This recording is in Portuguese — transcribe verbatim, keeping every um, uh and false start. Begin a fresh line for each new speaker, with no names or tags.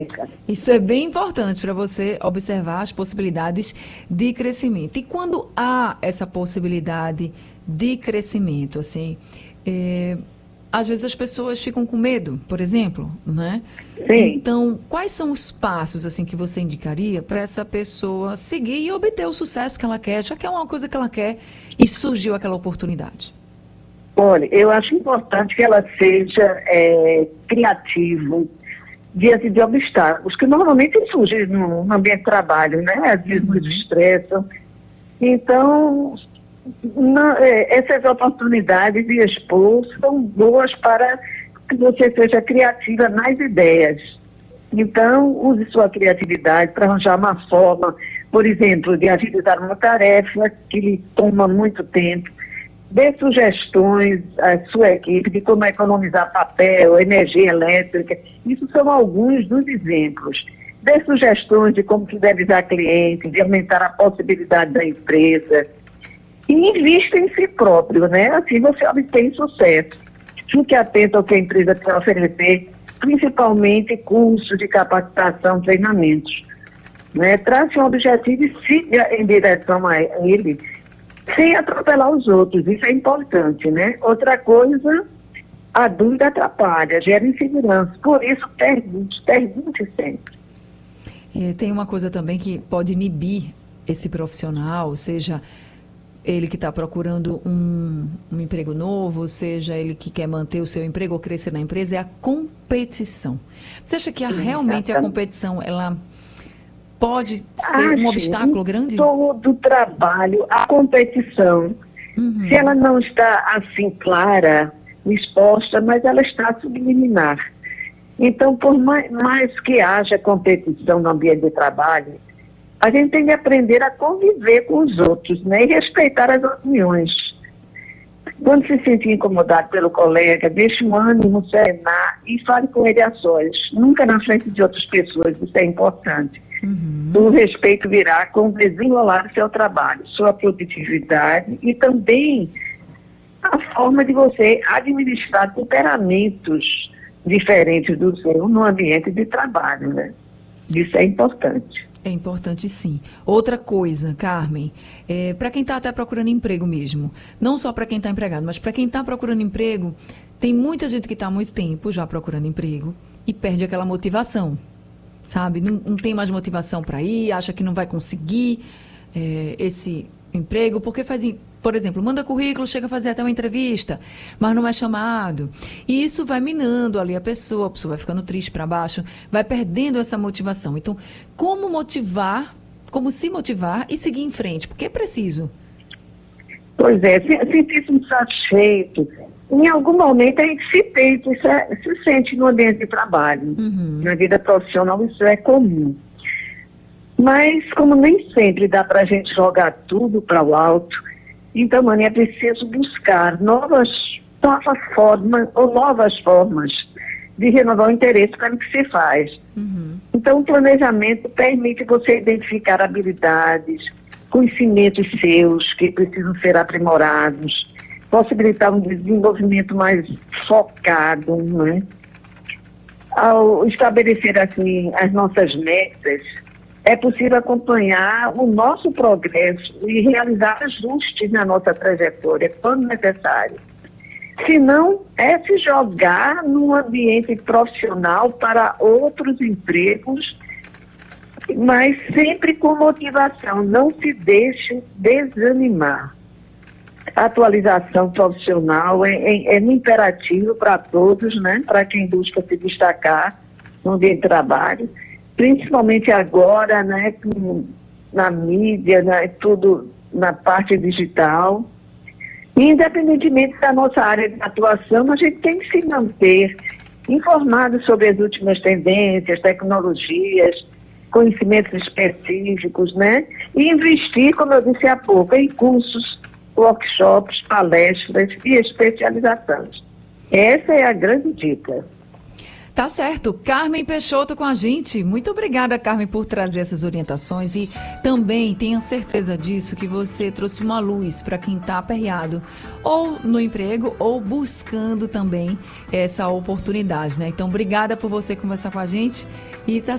Isso é bem importante para você observar as possibilidades de crescimento. E quando há essa possibilidade de crescimento, assim, é, às vezes as pessoas ficam com medo, por exemplo, né?
Sim.
Então, quais são os passos assim que você indicaria para essa pessoa seguir e obter o sucesso que ela quer, já que é uma coisa que ela quer e surgiu aquela oportunidade?
Olha, eu acho importante que ela seja é, criativa diante de obstáculos, que normalmente surgem no no ambiente de trabalho, né? Às vezes nos
Uhum.
estressam. Então, não- é, essas oportunidades de expor são boas para que você seja criativa nas ideias. Então, use sua criatividade para arranjar uma forma, por exemplo, de agilizar uma tarefa que lhe toma muito tempo. Dê sugestões à sua equipe de como economizar papel, energia elétrica. Isso são alguns dos exemplos. Dê sugestões de como fidelizar clientes, de aumentar a possibilidade da empresa. E invista em si próprio, né? Assim você obtém sucesso. Fique atento ao que a empresa tem a oferecer, principalmente cursos de capacitação, treinamentos, né? Trace um objetivo e siga em direção a ele, sem atropelar os outros. Isso é importante, né? Outra coisa, a dúvida atrapalha, gera insegurança. Por isso, pergunte, pergunte sempre.
É, tem uma coisa também que pode inibir esse profissional, seja ele que está procurando um, um emprego novo, seja ele que quer manter o seu emprego ou crescer na empresa, é a competição. Você acha que a, realmente a
Exatamente.
competição, ela pode ser um
Age em
obstáculo grande?
todo o trabalho, a competição. Se ela
Uhum.
não está assim clara, exposta, mas ela está subliminar. Então, por mais, mais que haja competição no ambiente de trabalho, a gente tem que aprender a conviver com os outros, né? E respeitar as opiniões. Quando se sentir incomodado pelo colega, deixe o ânimo serenar e fale com ele a sós. Nunca na frente de outras pessoas, isso é importante. O
Uhum.
respeito virá com o desenrolar do seu trabalho, sua produtividade e também a forma de você administrar temperamentos diferentes do seu no ambiente de trabalho, né? Isso é importante.
É importante sim. Outra coisa, Carmen, é, para quem está até procurando emprego mesmo, não só para quem está empregado, mas para quem está procurando emprego, tem muita gente que está há muito tempo já procurando emprego e perde aquela motivação, sabe? Não, não tem mais motivação para ir, acha que não vai conseguir é, esse emprego, porque faz, em- por exemplo, manda currículo, chega a fazer até uma entrevista, mas não é chamado. E isso vai minando ali a pessoa, a pessoa vai ficando triste para baixo, vai perdendo essa motivação. Então, como motivar, como se motivar e seguir em frente? Porque é preciso.
Pois é, se- sentir-se insatisfeito. Em algum momento a gente se tenta, isso é- se sente no ambiente de trabalho.
Uhum.
Na vida profissional isso é comum. Mas como nem sempre dá para a gente jogar tudo para o alto, então, Mani, é preciso buscar novas, novas formas ou novas formas de renovar o interesse pelo que se faz.
Uhum.
Então, o planejamento permite você identificar habilidades, conhecimentos seus que precisam ser aprimorados, possibilitar um desenvolvimento mais focado, né? Ao estabelecer assim as nossas metas, é possível acompanhar o nosso progresso e realizar ajustes na nossa trajetória quando necessário. Se não, é se jogar num ambiente profissional para outros empregos, mas sempre com motivação. Não se deixe desanimar. A atualização profissional é, é, é um imperativo para todos, né? Para quem busca se destacar no ambiente de trabalho, principalmente agora, né? Com, na mídia, né, tudo na parte digital. Independentemente da nossa área de atuação, a gente tem que se manter informado sobre as últimas tendências, tecnologias, conhecimentos específicos, né? E investir, como eu disse há pouco, em cursos, workshops, palestras e especializações. Essa é a grande dica.
Tá certo. Carmen Peixoto com a gente. Muito obrigada, Carmen, por trazer essas orientações e também tenha certeza disso que você trouxe uma luz para quem está aperreado ou no emprego ou buscando também essa oportunidade, né? Então, obrigada por você conversar com a gente e tá